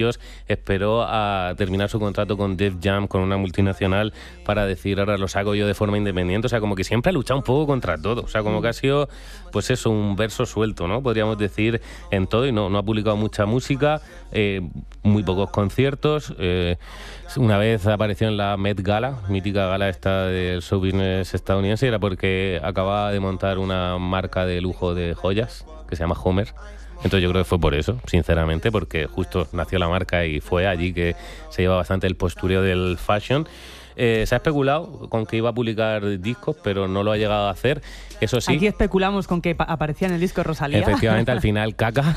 estudios, esperó a terminar su contrato con Def Jam, con una multinacional, para decir, ahora los hago yo de forma independiente. O sea, como que siempre ha luchado un poco contra todo. O sea, como que ha sido, pues eso, un verso suelto, ¿no? Podríamos decir, en todo, y no ha publicado mucha música, muy pocos conciertos. Una vez apareció en la Met Gala, mítica gala esta del show business estadounidense, era porque acababa de montar una marca de lujo de joyas que se llama Homer. Entonces yo creo que fue por eso, sinceramente, porque justo nació la marca y fue allí que se lleva bastante el postureo del fashion. Se ha especulado con que iba a publicar discos, pero no lo ha llegado a hacer. Eso sí. Aquí especulamos con que aparecía en el disco Rosalía. Efectivamente, al final, caca.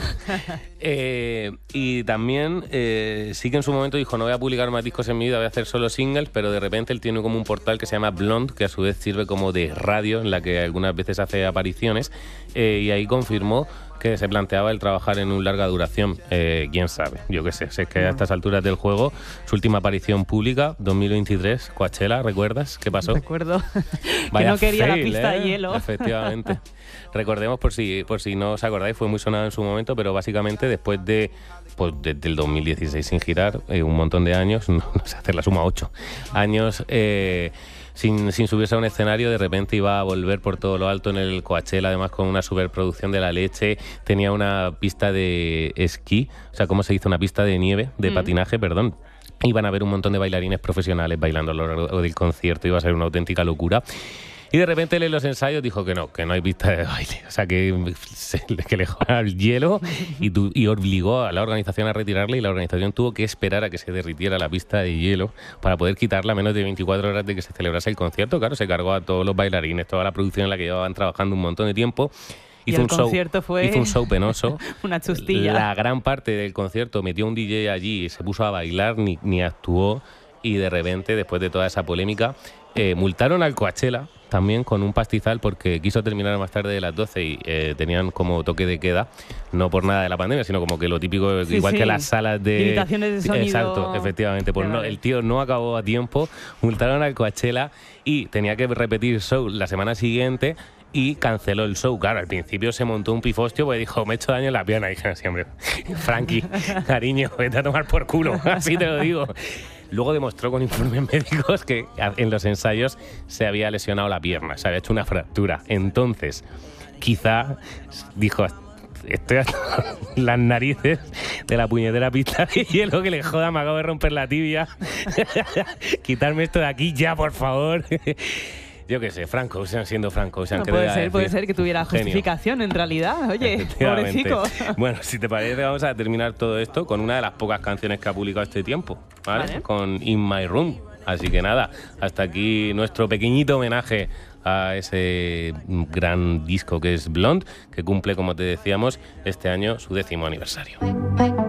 Y también sí que en su momento dijo, no voy a publicar más discos en mi vida, voy a hacer solo singles, pero de repente él tiene como un portal que se llama Blonde, que a su vez sirve como de radio, en la que algunas veces hace apariciones, y ahí confirmó que se planteaba el trabajar en un larga duración. Quién sabe, yo qué sé, es que a estas alturas del juego, su última aparición pública, 2023, Coachella, ¿recuerdas? ¿Qué pasó? Recuerdo que no quería la pista de hielo. Efectivamente. Recordemos, por si no os acordáis, fue muy sonado en su momento, pero básicamente después de, pues desde el 2016 sin girar, un montón de años, no sé hacer la suma, 8 años, sin subirse a un escenario, de repente iba a volver por todo lo alto en el Coachella, además con una superproducción de la leche. Tenía una pista de esquí, o sea, ¿cómo se dice? Una pista de nieve, de patinaje, perdón. Iban a haber un montón de bailarines profesionales bailando a lo largo del concierto, iba a ser una auténtica locura. Y de repente él en los ensayos dijo que no hay pista de baile. O sea, que le jugaba el hielo y obligó a la organización a retirarle, y la organización tuvo que esperar a que se derritiera la pista de hielo para poder quitarla a menos de 24 horas de que se celebrase el concierto. Claro, se cargó a todos los bailarines, toda la producción en la que llevaban trabajando un montón de tiempo. Hizo un show penoso. Una chustilla. La gran parte del concierto metió un DJ allí y se puso a bailar, ni actuó. Y de repente, después de toda esa polémica, multaron al Coachella también con un pastizal porque quiso terminar más tarde de las 12 y tenían como toque de queda, no por nada de la pandemia, sino como que lo típico, igual que las salas de limitaciones de sonido. Exacto, efectivamente. Pues no, el tío no acabó a tiempo, multaron al Coachella y tenía que repetir show la semana siguiente y canceló el show. Claro, al principio se montó un pifostio porque dijo, me he hecho daño en la pierna. Y dije, siempre, Frankie, cariño, vete a tomar por culo, así te lo digo. Luego demostró con informes médicos que en los ensayos se había lesionado la pierna, se había hecho una fractura. Entonces, quizá dijo, estoy hasta las narices de la puñetera pista de hielo, que le joda, me acabo de romper la tibia. Quitarme esto de aquí ya, por favor. Yo qué sé, Frank Ocean siendo Frank Ocean. No, puede ser que tuviera justificación en realidad. Oye, pobrecito. Bueno, si te parece, vamos a terminar todo esto con una de las pocas canciones que ha publicado este tiempo, ¿vale? Con In My Room. Así que nada, hasta aquí nuestro pequeñito homenaje a ese gran disco que es Blonde, que cumple, como te decíamos, este año su 10º aniversario.